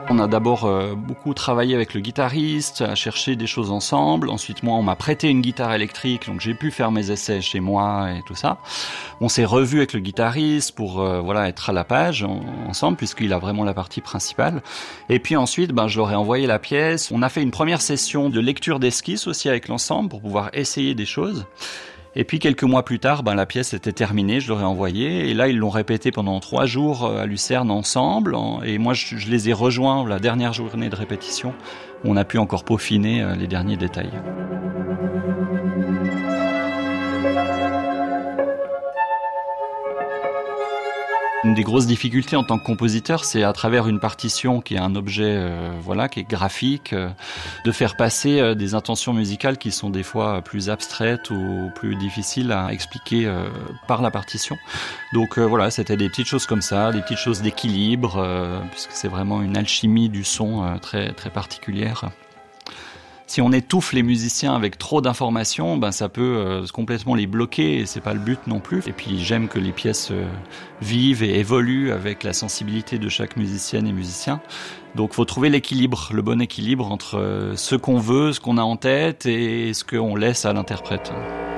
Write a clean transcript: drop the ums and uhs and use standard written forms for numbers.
On a d'abord beaucoup travaillé avec le guitariste, à chercher des choses ensemble. Ensuite, moi, on m'a prêté une guitare électrique, donc j'ai pu faire mes essais chez moi et tout ça. On s'est revu avec le guitariste pour être à la page ensemble, puisqu'il a vraiment la partie principale. Et puis ensuite, je leur ai envoyé la pièce. On a fait une première session de lecture d'esquisses aussi avec l'ensemble pour pouvoir essayer des choses. Et puis quelques mois plus tard, la pièce était terminée, je leur ai envoyé. Et là, ils l'ont répété pendant 3 jours à Lucerne ensemble. Et moi, je les ai rejoints la dernière journée de répétition. On a pu encore peaufiner les derniers détails. Une des grosses difficultés en tant que compositeur, c'est à travers une partition qui est un objet qui est graphique, de faire passer des intentions musicales qui sont des fois plus abstraites ou plus difficiles à expliquer par la partition. Donc c'était des petites choses comme ça, des petites choses d'équilibre, puisque c'est vraiment une alchimie du son très très particulière. Si on étouffe les musiciens avec trop d'informations, ça peut complètement les bloquer et c'est pas le but non plus. Et puis j'aime que les pièces vivent et évoluent avec la sensibilité de chaque musicienne et musicien. Donc faut trouver l'équilibre, le bon équilibre entre ce qu'on veut, ce qu'on a en tête et ce qu'on laisse à l'interprète.